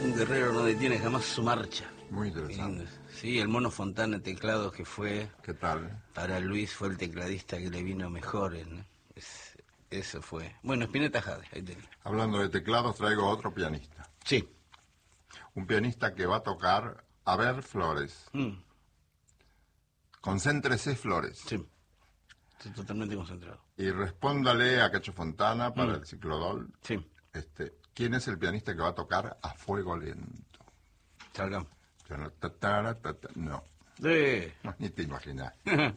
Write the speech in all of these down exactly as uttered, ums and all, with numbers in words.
Un guerrero no detiene jamás su marcha. Muy interesante. Sí, el Mono Fontana Teclados, que fue... ¿Qué tal? Para Luis fue el tecladista que le vino mejor. En, es, eso fue. Bueno, Spinetta Jade, ahí tenía. Hablando de teclados, traigo otro pianista. Sí. Un pianista que va a tocar A ver Flores. Mm. Concéntrese, Flores. Sí. Estoy totalmente concentrado. Y respóndale a Cacho Fontana para Mm. el ciclodol. Sí. Este, ¿quién es el pianista que va a tocar A Fuego Lento? Salgamos. No. Sí. No, ni te imaginas.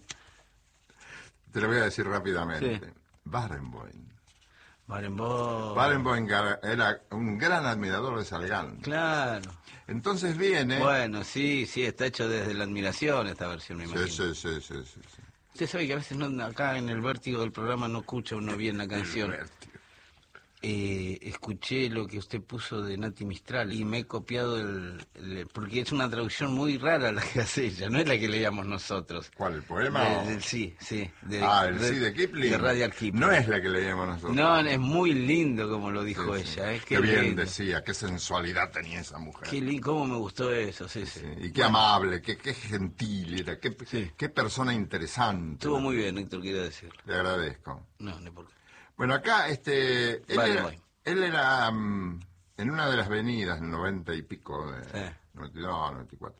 Te lo voy a decir rápidamente. Sí. Barenboim. Barenboim. Barenboim era un gran admirador de Salgán. Claro. Entonces viene... Bueno, sí, sí, está hecho desde la admiración esta versión, me imagino. Sí, sí, sí, sí, sí, sí. Usted sabe que a veces no, acá en el vértigo del programa no escucha uno bien la canción. El vértigo. Eh, escuché lo que usted puso de Nati Mistral y me he copiado el, el... porque es una traducción muy rara la que hace ella, no es la que leíamos nosotros. ¿Cuál, el poema? De- o- del sí, sí. De, ah, el de- sí de Kipling. De Rudyard Kipling. No es la que leíamos nosotros. No, es muy lindo como lo dijo Sí, sí. ella. Es Qué que bien lindo. decía, qué sensualidad tenía esa mujer. Qué lindo, cómo me gustó eso, sí, sí. Sí, y qué amable, qué, qué gentil era, qué, Sí. qué persona interesante. Estuvo muy bien, Héctor, quiero decirlo. Le agradezco. No, no por qué. Bueno, acá, este, él Vale, era, voy. él era mm, en una de las venidas, en noventa y pico, de, Sí. noventa y dos, noventa y cuatro,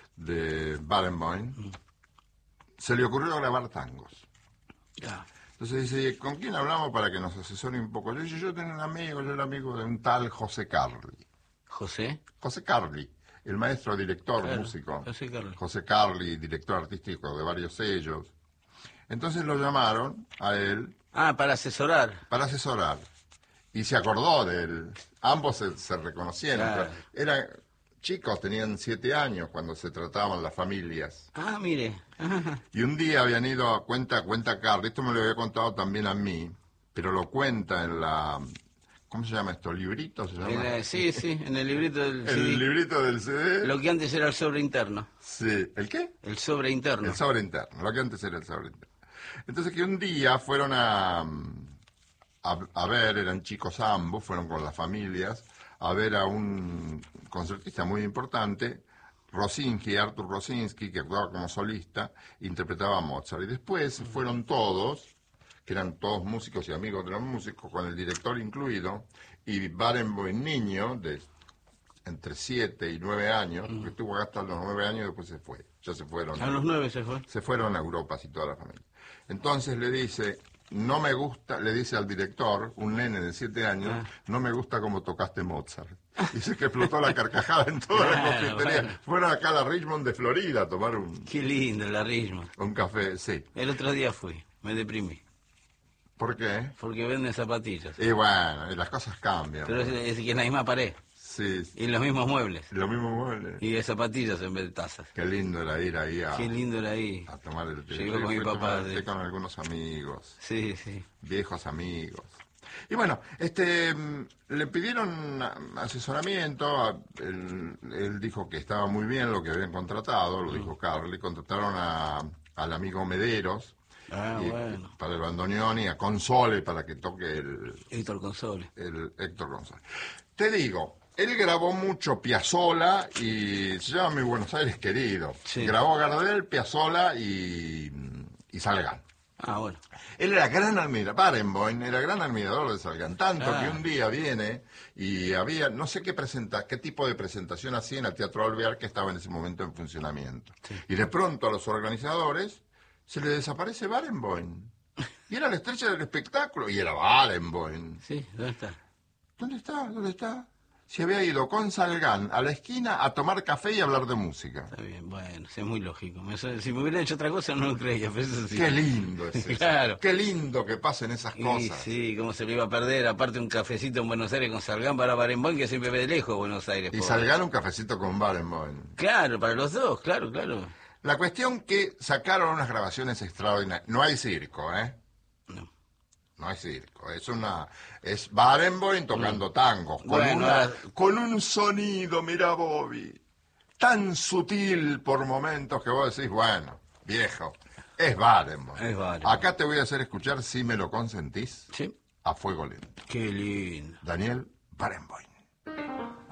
de Barenboim, Mm. se le ocurrió grabar tangos. Ya. Entonces dice, ¿con quién hablamos para que nos asesore un poco? Yo, yo, yo tengo un amigo, yo era amigo de un tal José Carli. ¿José? José Carli, el maestro director, Claro, músico. José Carli. José Carli, director artístico de varios sellos. Entonces lo llamaron a él Ah, para asesorar. para asesorar. Y se acordó de él. Ambos se, se reconocieron. Claro. Eran chicos, tenían siete años cuando se trataban las familias. Ah, mire. Y un día habían ido a cuenta, cuenta Carli, esto me lo había contado también a mí, pero lo cuenta en la... ¿Cómo se llama esto? ¿Librito se llama? En la- sí, sí, en el librito del C D. El librito del C D. Lo que antes era el sobre interno. Sí. ¿El qué? El sobre interno. El sobre interno, lo que antes era el sobre interno. Entonces que un día fueron a, a, a ver, eran chicos ambos, fueron con las familias, a ver a un concertista muy importante, Rosinski, Artur Rosinski, que actuaba como solista, interpretaba a Mozart. Y después fueron todos, que eran todos músicos y amigos de los músicos, con el director incluido, y Barenboim niño, de entre siete y nueve años, porque estuvo acá hasta los nueve años y después se fue. Ya se fueron. A los nueve se fue. Se fueron a Europa, así toda la familia. Entonces le dice, no me gusta, le dice al director, un nene de siete años, Ah. no me gusta cómo tocaste Mozart. Dice que explotó la carcajada en toda la Bueno, confitería. bueno. Fueron acá a la Richmond de Florida a tomar un, Qué lindo el arrismo. un café, sí. El otro día fui, me deprimí. ¿Por qué? Porque venden zapatillas. Y bueno, y las cosas cambian. Pero es, es que en la misma pared. Sí, sí. Y los mismos muebles. Lo mismo mueble. Y de zapatillas en vez de tazas. Qué lindo era ir ahí a, Qué lindo era ahí. a tomar el té. Llegué Yo con mi fui a papá tomar el de- té con algunos amigos. Sí, sí. Viejos amigos. Y bueno, este mm, le pidieron ah, asesoramiento, a- él, él dijo que estaba muy bien lo que habían contratado, lo Mm. dijo Carly, contrataron a, al amigo Mederos Ah, y- bueno. para el bandoneón y a Console para que toque el, Héctor Console. el Héctor González. Te digo, él grabó mucho Piazzolla y se llama Mi Buenos Aires Querido. Sí. Grabó Gardel, Piazzolla y, y Salgán. Ah, bueno. Él era gran admirador, Barenboim era gran admirador de Salgán, tanto Ah. que un día viene y había, no sé qué presenta, qué tipo de presentación hacía en el Teatro Alvear que estaba en ese momento en funcionamiento. Sí. Y de pronto a los organizadores se le desaparece Barenboim. Y era la estrella del espectáculo, y era Barenboim. Sí, ¿dónde está? ¿Dónde está? ¿Dónde está? Se había ido con Salgán a la esquina a tomar café y a hablar de música. Está bien, bueno, sí, es muy lógico. Me suena- si me hubiera hecho otra cosa no lo creía, pero eso sí. Qué lindo es eso. Claro. Qué lindo que pasen esas Sí, cosas. sí, cómo se lo iba a perder. Aparte un cafecito en Buenos Aires con Salgán para Barenboim, que siempre ve de lejos Buenos Aires. Y pobre. Salgán un cafecito con Barenboim. Claro, para los dos, claro, claro. La cuestión que sacaron unas grabaciones extraordinarias. No hay circo, ¿eh? No. No hay circo. Es una es Barenboim tocando tangos. Con, Bueno, una- ahora- con un sonido, mira Bobby, tan sutil por momentos que vos decís, bueno, viejo, es Barenboim. Es Barenboim. Acá te voy a hacer escuchar, si me lo consentís, Sí. A Fuego Lento. Qué lindo. Daniel Barenboim.